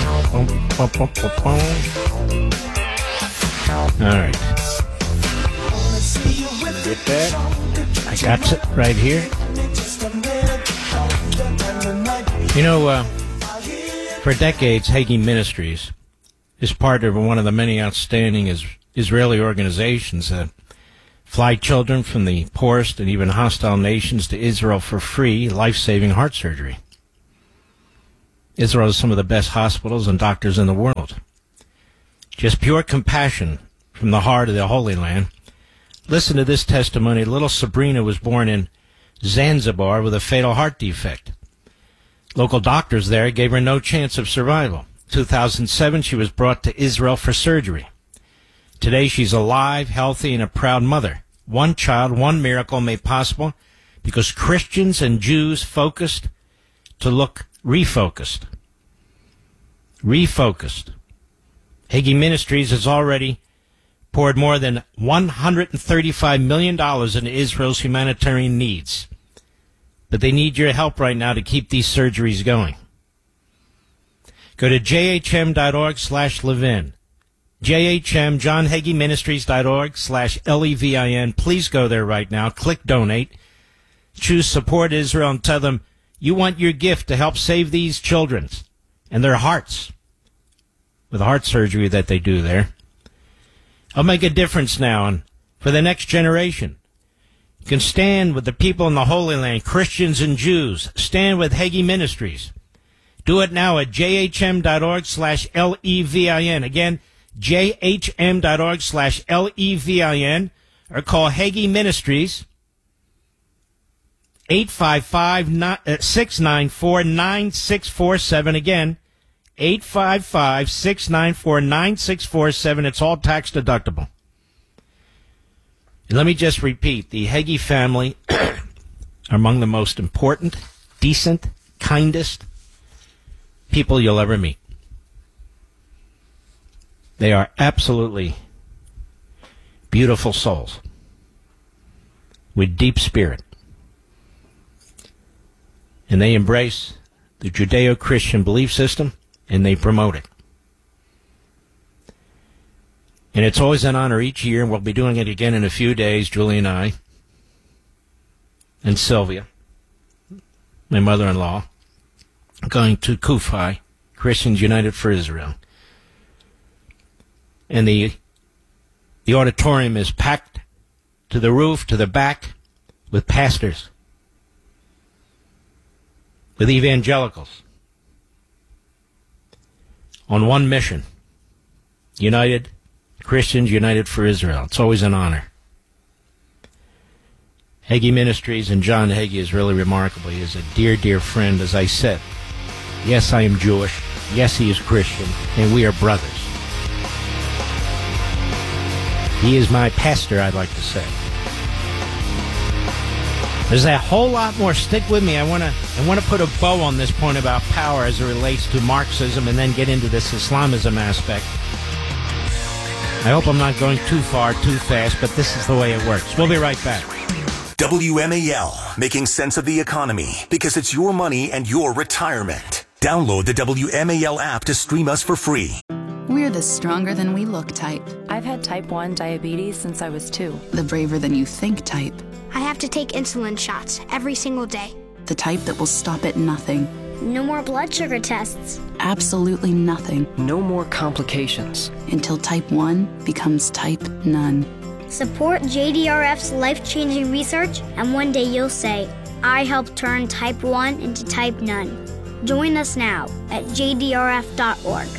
All right. Get that? I got it right here. You know, for decades, Hagee Ministries is part of one of the many outstanding Israeli organizations that fly children from the poorest and even hostile nations to Israel for free, life-saving heart surgery. Israel has some of the best hospitals and doctors in the world. Just pure compassion from the heart of the Holy Land. Listen to this testimony. Little Sabrina was born in Zanzibar with a fatal heart defect. Local doctors there gave her no chance of survival. 2007, she was brought to Israel for surgery. Today, she's alive, healthy, and a proud mother. One child, one miracle made possible because Christians and Jews focused to look refocused. Refocused. Hagee Ministries has already poured more than $135 million into Israel's humanitarian needs. But they need your help right now to keep these surgeries going. Go to jhm.org/Levin. JHM, JohnHageeMinistries.org/LEVIN. Please go there right now. Click donate. Choose support Israel and tell them you want your gift to help save these children and their hearts with the heart surgery that they do there. I'll make a difference now and for the next generation. You can stand with the people in the Holy Land, Christians and Jews. Stand with Hagee Ministries. Do it now at jhm.org/LEVIN. Again, jhm.org/LEVIN, or call Hagee Ministries 855-694-9647. Again, 855-694-9647. It's all tax deductible. And let me just repeat, the Hagee family are among the most important, decent, kindest people you'll ever meet. They are absolutely beautiful souls with deep spirit. And they embrace the Judeo-Christian belief system, and they promote it. And it's always an honor each year, and we'll be doing it again in a few days, Julie and I, and Sylvia, my mother-in-law, going to Kufi, Christians United for Israel. And the auditorium is packed to the roof, to the back, with pastors, with evangelicals, on one mission, United, Christians United for Israel. It's always an honor. Hagee Ministries and John Hagee is really remarkable. He is a dear, dear friend, as I said. Yes, I am Jewish. Yes, he is Christian, and we are brothers. He is my pastor, I'd like to say. There's a whole lot more. Stick with me. I want to put a bow on this point about power as it relates to Marxism and then get into this Islamism aspect. I hope I'm not going too far, too fast, but this is the way it works. We'll be right back. WMAL, making sense of the economy because it's your money and your retirement. Download the WMAL app to stream us for free. We're the stronger than we look type. I've had type 1 diabetes since I was 2. The braver than you think type. I have to take insulin shots every single day. The type that will stop at nothing. No more blood sugar tests. Absolutely nothing. No more complications. Until type 1 becomes type none. Support JDRF's life-changing research, and one day you'll say, I helped turn type 1 into type none. Join us now at jdrf.org.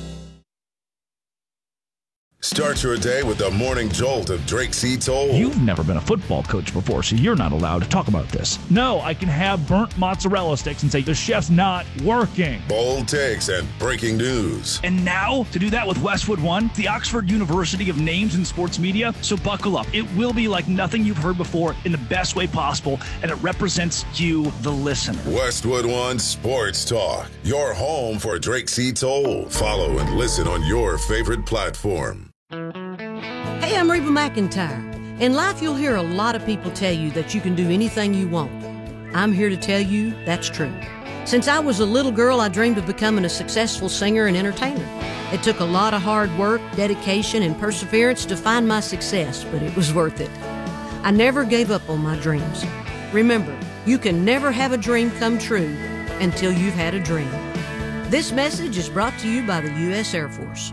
Start your day with the morning jolt of Drake C. Toll. You've never been a football coach before, so you're not allowed to talk about this. No, I can have burnt mozzarella sticks and say the chef's not working. Bold takes and breaking news. And now, to do that with Westwood One, the Oxford University of names in sports media, so buckle up. It will be like nothing you've heard before in the best way possible, and it represents you, the listener. Westwood One Sports Talk, your home for Drake C. Toll. Follow and listen on your favorite platform. Hey, I'm Reba McEntire. In life, you'll hear a lot of people tell you that you can do anything you want. I'm here to tell you that's true. Since I was a little girl, I dreamed of becoming a successful singer and entertainer. It took a lot of hard work, dedication, and perseverance to find my success, but it was worth it. I never gave up on my dreams. Remember, you can never have a dream come true until you've had a dream. This message is brought to you by the U.S. Air Force.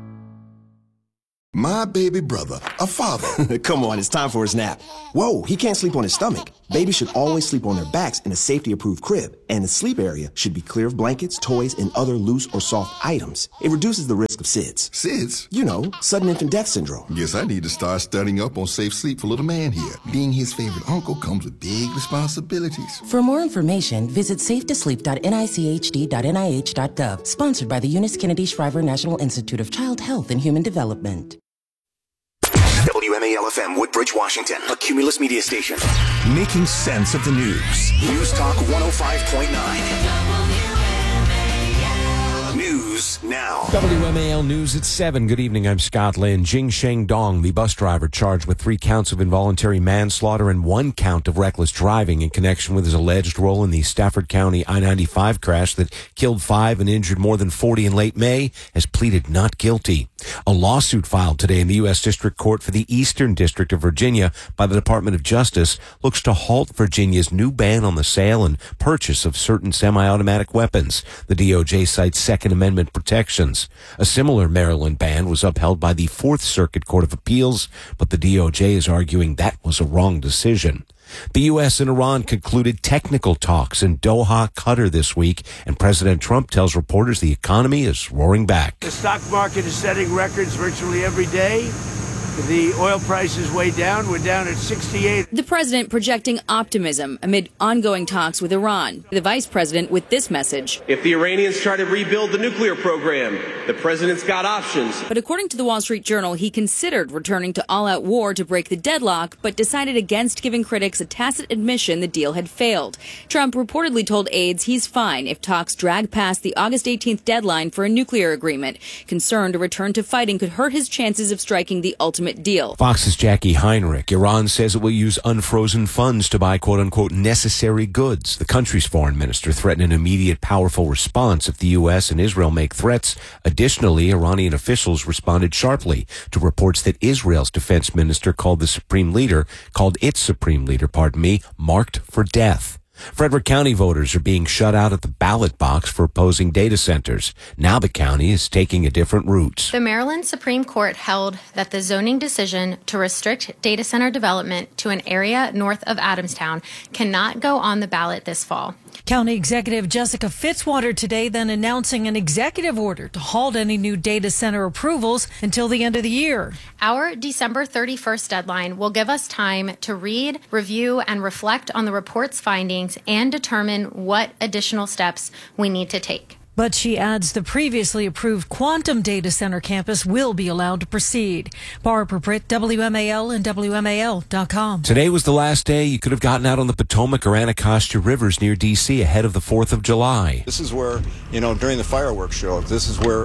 My baby brother, a father. Come on, it's time for his nap. Whoa, he can't sleep on his stomach. Babies should always sleep on their backs in a safety-approved crib, and the sleep area should be clear of blankets, toys, and other loose or soft items. It reduces the risk of SIDS. SIDS? You know, sudden infant death syndrome. Guess I need to start studying up on safe sleep for little man here. Being his favorite uncle comes with big responsibilities. For more information, visit safetosleep.nichd.nih.gov. Sponsored by the Eunice Kennedy Shriver National Institute of Child Health and Human Development. WMAL-FM Woodbridge, Washington, a Cumulus media station. Making sense of the news. News Talk 105.9. News now. WMAL News at 7. Good evening, I'm Scott Lynn. Jing Sheng Dong, the bus driver charged with 3 counts of involuntary manslaughter and 1 count of reckless driving in connection with his alleged role in the Stafford County I-95 crash that killed 5 and injured more than 40 in late May, has pleaded not guilty. A lawsuit filed today in the U.S. District Court for the Eastern District of Virginia by the Department of Justice looks to halt Virginia's new ban on the sale and purchase of certain semi-automatic weapons. The DOJ cites Second Amendment protections. A similar Maryland ban was upheld by the Fourth Circuit Court of Appeals, but the DOJ is arguing that was a wrong decision. The U.S. and Iran concluded technical talks in Doha, Qatar this week, and President Trump tells reporters the economy is roaring back. The stock market is setting records virtually every day. The oil price is way down. We're down at 68. The president projecting optimism amid ongoing talks with Iran. The vice president with this message. If the Iranians try to rebuild the nuclear program, the president's got options. But according to the Wall Street Journal, he considered returning to all-out war to break the deadlock, but decided against giving critics a tacit admission the deal had failed. Trump reportedly told aides he's fine if talks drag past the August 18th deadline for a nuclear agreement. Concerned a return to fighting could hurt his chances of striking the ultimate deal. Fox's Jackie Heinrich. Iran says it will use unfrozen funds to buy quote-unquote necessary goods. The country's foreign minister threatened an immediate powerful response if the U.S. and Israel make threats. Additionally, Iranian officials responded sharply to reports that Israel's defense minister called its supreme leader, marked for death. Frederick County voters are being shut out at the ballot box for opposing data centers. Now the county is taking a different route. The Maryland Supreme Court held that the zoning decision to restrict data center development to an area north of Adamstown cannot go on the ballot this fall. County Executive Jessica Fitzwater today then announcing an executive order to halt any new data center approvals until the end of the year. Our December 31st deadline will give us time to read, review, and reflect on the report's findings and determine what additional steps we need to take. But she adds the previously approved Quantum Data Center campus will be allowed to proceed. Barbara Britt, WMAL and WMAL.com. Today was the last day you could have gotten out on the Potomac or Anacostia rivers near D.C. ahead of the 4th of July. This is where, during the fireworks show, this is where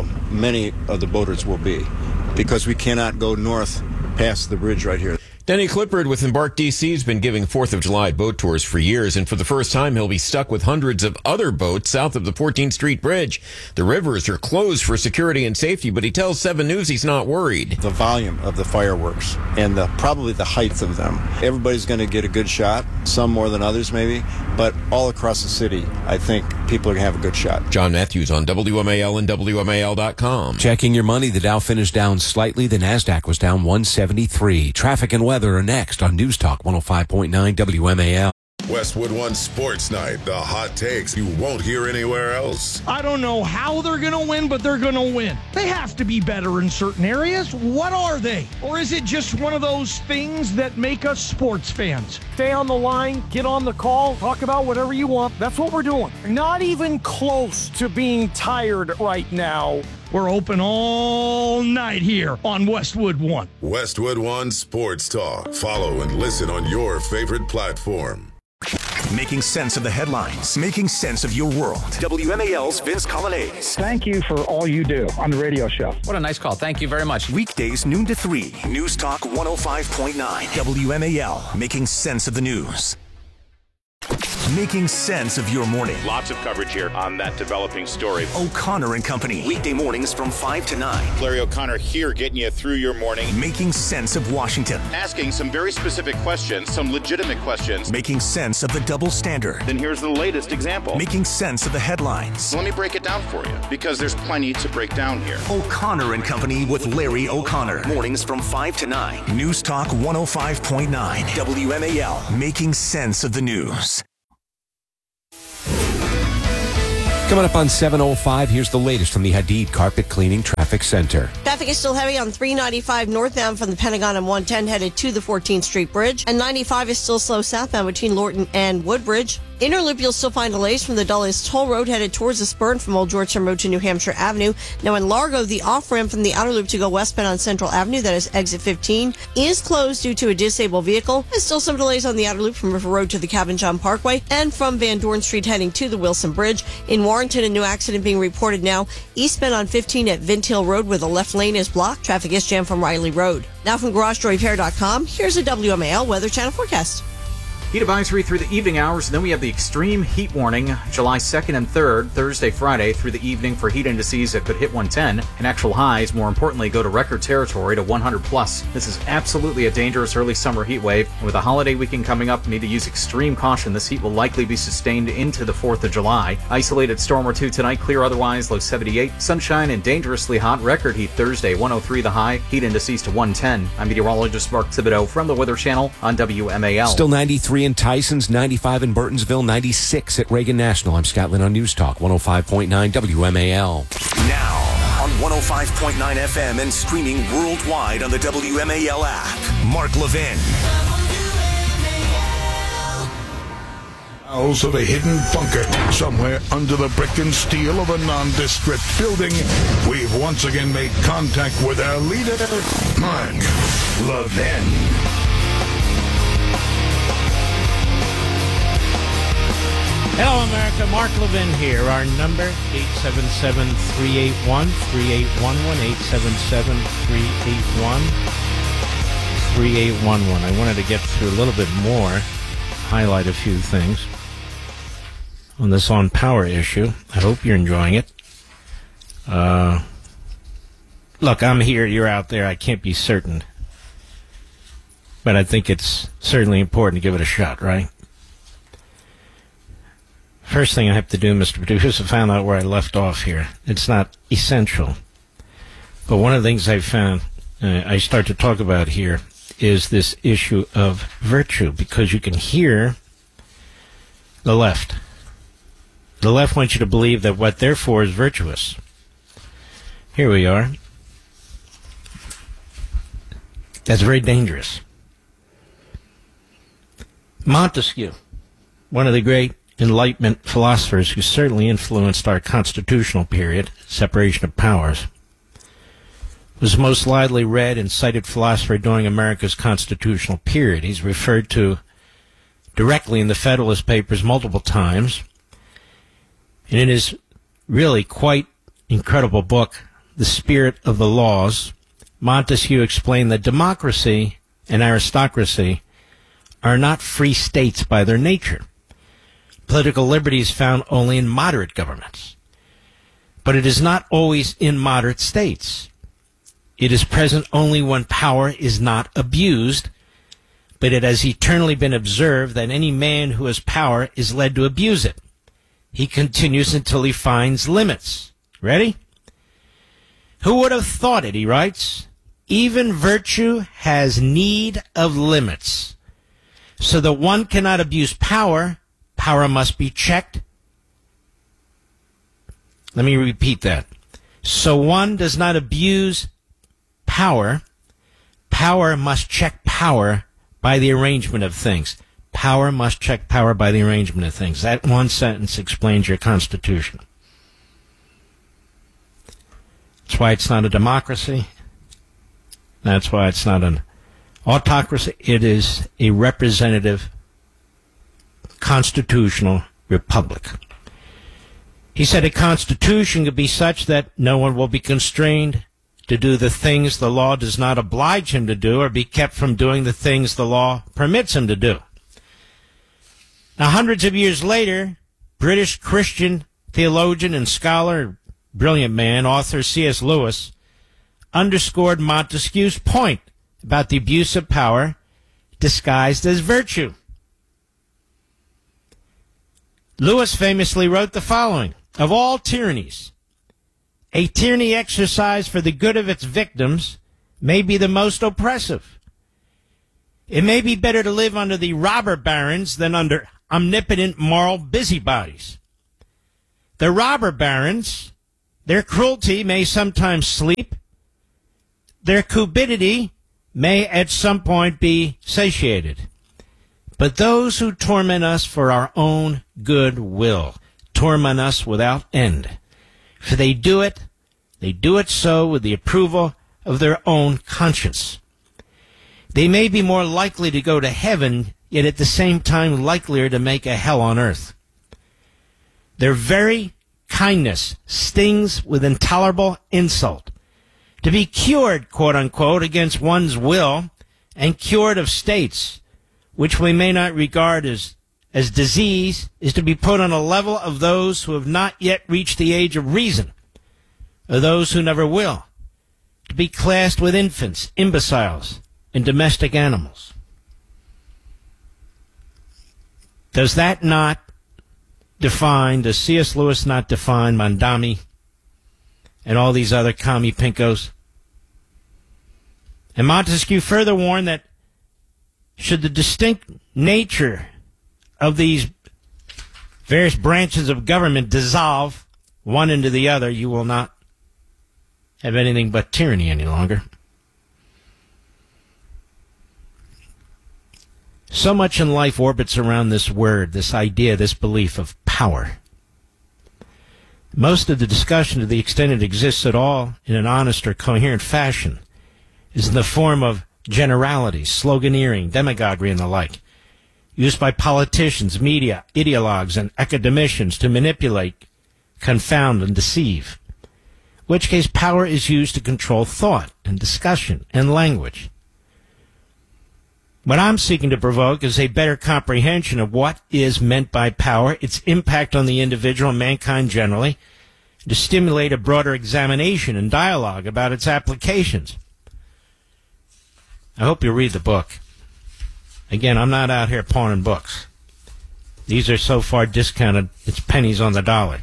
many of the boaters will be, because we cannot go north past the bridge right here. Denny Clifford with Embark DC has been giving 4th of July boat tours for years, and for the first time he'll be stuck with hundreds of other boats south of the 14th Street Bridge. The rivers are closed for security and safety, but he tells 7 News he's not worried. The volume of the fireworks and probably the height of them. Everybody's going to get a good shot, some more than others maybe, but all across the city, I think people are going to have a good shot. John Matthews on WMAL and WMAL.com. Checking your money, the Dow finished down slightly. The NASDAQ was down 173. Traffic and weather are next on News Talk 105.9 WMAL. Westwood One Sports Night, the hot takes you won't hear anywhere else. I don't know how they're going to win, but they're going to win. They have to be better in certain areas. What are they? Or is it just one of those things that make us sports fans? Stay on the line, get on the call, talk about whatever you want. That's what we're doing. Not even close to being tired right now. We're open all night here on Westwood One. Westwood One Sports Talk. Follow and listen on your favorite platform. Making sense of the headlines, making sense of your world. WMAL's Vince Colonnese. Thank you for all you do on the radio show. What a nice call. Thank you very much. Weekdays noon to 3. News Talk 105.9. WMAL, making sense of the news. making sense of your morning. Lots of coverage here on that developing story. O'Connor and Company, weekday mornings from 5 to 9. Larry O'Connor here getting you through your morning. Making sense of Washington. Asking some very specific questions, some legitimate questions. Making sense of the double standard. Then here's the latest example. Making sense of the headlines. Let me break it down for you, because there's plenty to break down here. O'Connor and Company with Larry O'Connor. Mornings from 5 to 9. News Talk 105.9. WMAL. Making sense of the news. Coming up on 7:05, here's the latest from the Hadid Carpet Cleaning Traffic Center. Traffic is still heavy on 395 northbound from the Pentagon and 110 headed to the 14th Street Bridge. And 95 is still slow southbound between Lorton and Woodbridge. Inner loop, you'll still find delays from the Dulles Toll Road headed towards the Spurn from Old Georgetown Road to New Hampshire Avenue. Now in Largo, the off-ramp from the outer loop to go westbound on Central Avenue, that is exit 15, is closed due to a disabled vehicle. There's still some delays on the outer loop from River Road to the Cabin John Parkway and from Van Dorn Street heading to the Wilson Bridge. In Warrenton, a new accident being reported now eastbound on 15 at Vint Hill Road where the left lane is blocked. Traffic is jammed from Riley Road. Now from GarageDoorRepair.com, here's a WMAL Weather Channel forecast. Heat advisory through the evening hours, and then we have the extreme heat warning July 2nd and 3rd, Thursday, Friday, through the evening for heat indices that could hit 110, and actual highs, more importantly, go to record territory to 100 plus. This is absolutely a dangerous early summer heat wave, and with a holiday weekend coming up, we need to use extreme caution. This heat will likely be sustained into the 4th of July. Isolated storm or two tonight, clear otherwise, low 78. Sunshine and dangerously hot, record heat Thursday, 103 the high, heat indices to 110. I'm meteorologist Mark Thibodeau from the Weather Channel on WMAL. Still 93 in Tysons, 95 in Burtonsville, 96 at Reagan National. I'm Scott Lynn on News Talk 105.9 WMAL. Now on 105.9 FM and streaming worldwide on the WMAL app. Mark Levin. Of a hidden bunker somewhere under the brick and steel of a nondescript building, we've once again made contact with our leader, Mark Levin. Hello, America. Mark Levin here. Our number, 877-381-3811, 877-381-3811. I wanted to get through a little bit more, highlight a few things on this On Power issue. I hope you're enjoying it. Look, I'm here, you're out there. I can't be certain. But I think it's certainly important to give it a shot, right? First thing I have to do, Mr. Producer, is to find out where I left off here. It's not essential. But one of the things I found, I start to talk about here, is this issue of virtue, because you can hear the left. The left wants you to believe that what they're for is virtuous. Here we are. That's very dangerous. Montesquieu, one of the great Enlightenment philosophers who certainly influenced our constitutional period, separation of powers, was the most widely read and cited philosopher during America's constitutional period. He's referred to directly in the Federalist Papers multiple times. And in his really quite incredible book, The Spirit of the Laws, Montesquieu explained that democracy and aristocracy are not free states by their nature. Political liberty is found only in moderate governments. But it is not always in moderate states. It is present only when power is not abused, but it has eternally been observed that any man who has power is led to abuse it. He continues until he finds limits. Ready? Who would have thought it, he writes. Even virtue has need of limits. So that one cannot abuse power, power must be checked. Let me repeat that. So one does not abuse power, power must check power by the arrangement of things. Power must check power by the arrangement of things. That one sentence explains your Constitution. That's why it's not a democracy. That's why it's not an autocracy. It is a representative constitutional republic. He said a constitution could be such that no one will be constrained to do the things the law does not oblige him to do or be kept from doing the things the law permits him to do. Now, hundreds of years later, British Christian theologian and scholar, brilliant man, author C.S. Lewis, underscored Montesquieu's point about the abuse of power disguised as virtue. Lewis famously wrote the following: of all tyrannies, a tyranny exercised for the good of its victims may be the most oppressive. It may be better to live under the robber barons than under omnipotent moral busybodies. The robber barons, their cruelty may sometimes sleep. Their cupidity may at some point be satiated. But those who torment us for our own good will torment us without end. For they do it so with the approval of their own conscience. They may be more likely to go to heaven, yet at the same time likelier to make a hell on earth. Their very kindness stings with intolerable insult. To be cured, quote unquote, against one's will and cured of states which we may not regard as disease is to be put on a level of those who have not yet reached the age of reason, or those who never will, to be classed with infants, imbeciles, and domestic animals. Does that not define, does C.S. Lewis not define Mondami and all these other commie pinkos? And Montesquieu further warned that should the distinct nature of these various branches of government dissolve one into the other, you will not have anything but tyranny any longer. So much in life orbits around this word, this idea, this belief of power. Most of the discussion, to the extent it exists at all in an honest or coherent fashion, is in the form of generalities, sloganeering, demagoguery, and the like, used by politicians, media, ideologues, and academicians to manipulate, confound, and deceive. In which case power is used to control thought and discussion and language. What I'm seeking to provoke is a better comprehension of what is meant by power, its impact on the individual and mankind generally, to stimulate a broader examination and dialogue about its applications. I hope you read the book. Again, I'm not out here pawning books. These are so far discounted, it's pennies on the dollar.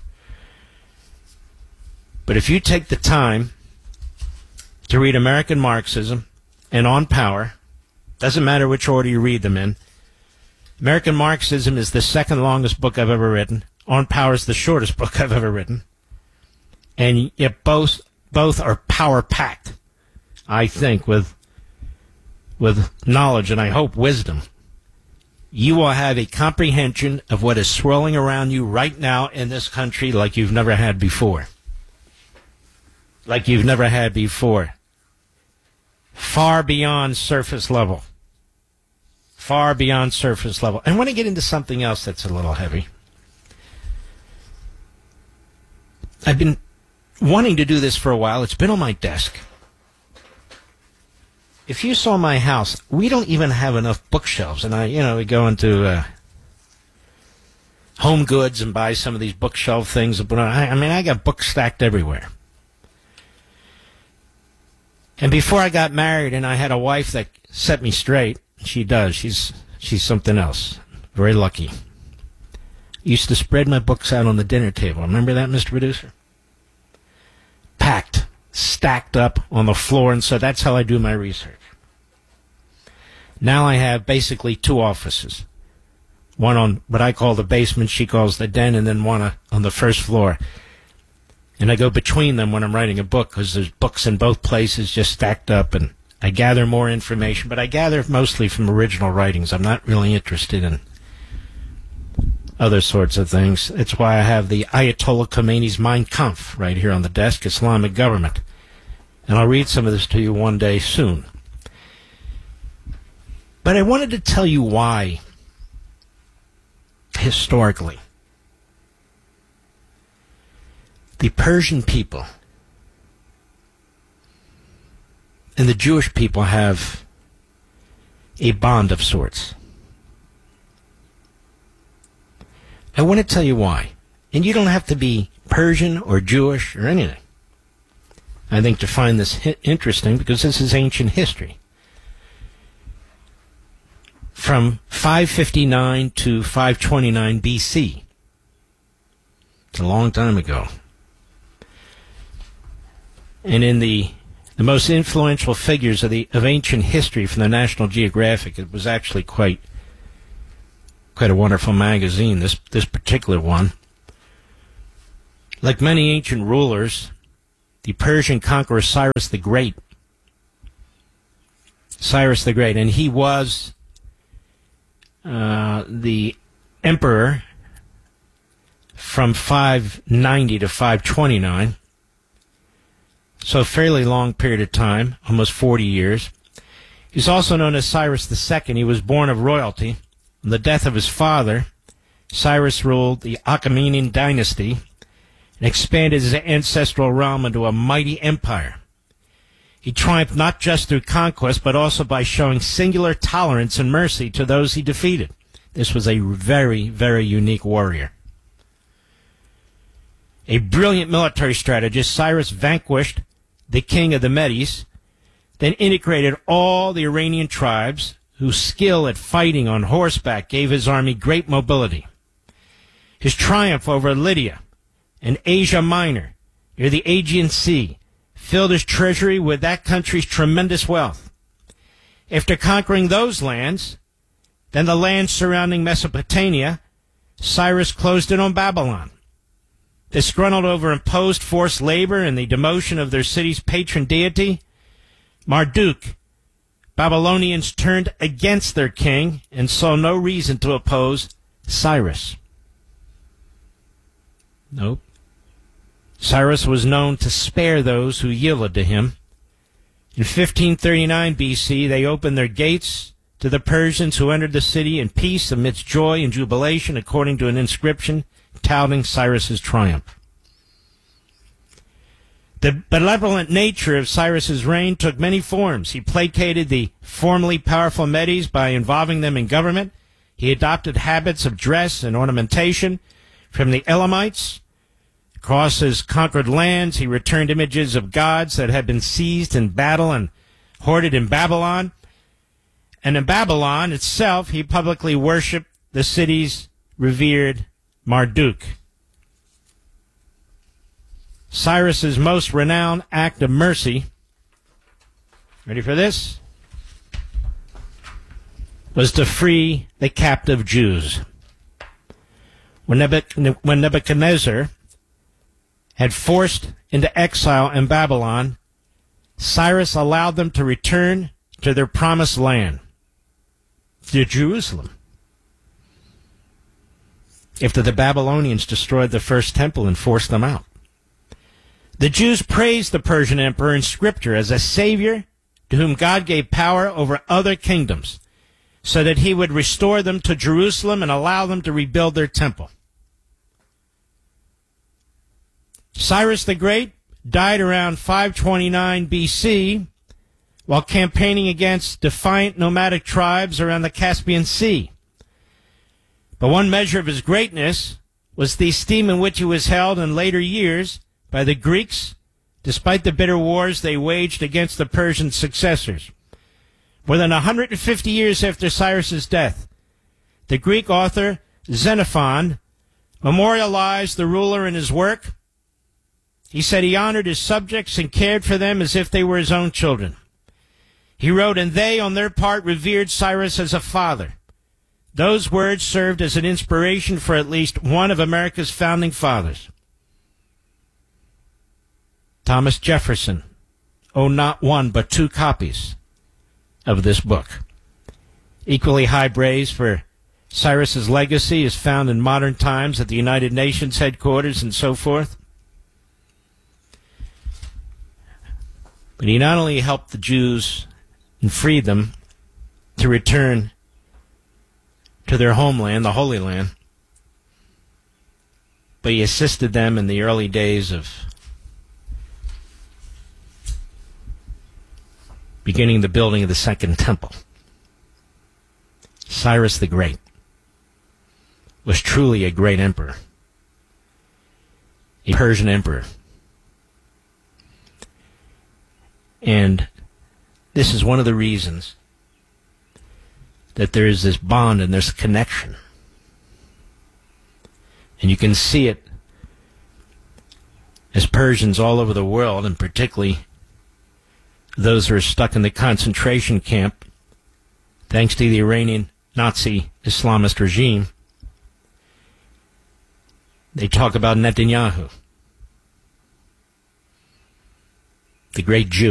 But if you take the time to read American Marxism and On Power, doesn't matter which order you read them in, American Marxism is the second longest book I've ever written. On Power is the shortest book I've ever written. And yet both are power-packed, I think, with knowledge and I hope wisdom. You will have a comprehension of what is swirling around you right now in this country like you've never had before. Like you've never had before. Far beyond surface level. Far beyond surface level. I want to get into something else that's a little heavy. I've been wanting to do this for a while. It's been on my desk. If you saw my house, we don't even have enough bookshelves. And we go into Home Goods and buy some of these bookshelf things. But I got books stacked everywhere. And before I got married and I had a wife that set me straight, she does. She's something else. Very lucky. Used to spread my books out on the dinner table. Remember that, Mr. Producer? Packed, stacked up on the floor, and so that's how I do my research. Now I have basically two offices. One on what I call the basement, she calls the den, and then one on the first floor. And I go between them when I'm writing a book because there's books in both places just stacked up, and I gather more information, but I gather mostly from original writings. I'm not really interested in other sorts of things. It's why I have the Ayatollah Khomeini's Mein Kampf right here on the desk, Islamic Government. And I'll read some of this to you one day soon. But I wanted to tell you why, historically, the Persian people and the Jewish people have a bond of sorts. I want to tell you why. And you don't have to be Persian or Jewish or anything, I think, to find this interesting, because this is ancient history. From 559 to 529 BC. It's a long time ago. And in the most influential figures of ancient history from the National Geographic, it was actually quite a wonderful magazine, this particular one. Like many ancient rulers, the Persian conqueror Cyrus the Great, and he was the emperor from 590 to 529, so a fairly long period of time, almost 40 years. He's also known as Cyrus II. He was born of royalty. On the death of his father, Cyrus ruled the Achaemenid dynasty and expanded his ancestral realm into a mighty empire. He triumphed not just through conquest, but also by showing singular tolerance and mercy to those he defeated. This was a very, very unique warrior. A brilliant military strategist, Cyrus vanquished the king of the Medes, then integrated all the Iranian tribes whose skill at fighting on horseback gave his army great mobility. His triumph over Lydia and Asia Minor, near the Aegean Sea, filled his treasury with that country's tremendous wealth. After conquering those lands, then the lands surrounding Mesopotamia, Cyrus closed in on Babylon. Disgruntled over imposed forced labor and the demotion of their city's patron deity, Marduk, Babylonians turned against their king and saw no reason to oppose Cyrus. Nope. Cyrus was known to spare those who yielded to him. In 1539 BC, they opened their gates to the Persians, who entered the city in peace amidst joy and jubilation, according to an inscription touting Cyrus's triumph. The benevolent nature of Cyrus's reign took many forms. He placated the formerly powerful Medes by involving them in government. He adopted habits of dress and ornamentation from the Elamites. Across his conquered lands, he returned images of gods that had been seized in battle and hoarded in Babylon. And in Babylon itself, he publicly worshipped the city's revered Marduk. Cyrus's most renowned act of mercy, ready for this, was to free the captive Jews. When Nebuchadnezzar had forced into exile in Babylon, Cyrus allowed them to return to their promised land, to Jerusalem, after the Babylonians destroyed the first temple and forced them out. The Jews praised the Persian emperor in Scripture as a savior to whom God gave power over other kingdoms, so that he would restore them to Jerusalem and allow them to rebuild their temple. Cyrus the Great died around 529 BC while campaigning against defiant nomadic tribes around the Caspian Sea. But one measure of his greatness was the esteem in which he was held in later years by the Greeks, despite the bitter wars they waged against the Persian successors. More than 150 years after Cyrus's death, the Greek author Xenophon memorialized the ruler in his work. He said he honored his subjects and cared for them as if they were his own children. He wrote, and they, on their part, revered Cyrus as a father. Those words served as an inspiration for at least one of America's founding fathers. Thomas Jefferson owned not one but 2 copies of this book. Equally high praise for Cyrus's legacy is found in modern times at the United Nations headquarters and so forth. But he not only helped the Jews and freed them to return to their homeland, the Holy Land, but he assisted them in the early days of beginning the building of the Second Temple. Cyrus the Great. was truly a great emperor, a Persian emperor. And this is one of the reasons that there is this bond and this connection. And you can see it as Persians all over the world, and particularly those who are stuck in the concentration camp, thanks to the Iranian Nazi Islamist regime, they talk about Netanyahu, the great Jew.